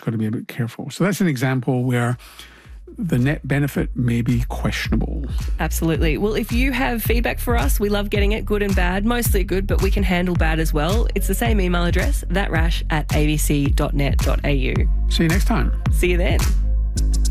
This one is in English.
got to be a bit careful. So that's an example where the net benefit may be questionable. Absolutely. Well, if you have feedback for us, we love getting it, good and bad, mostly good, but we can handle bad as well. It's the same email address, thatrash@abc.net.au. See you next time. See you then.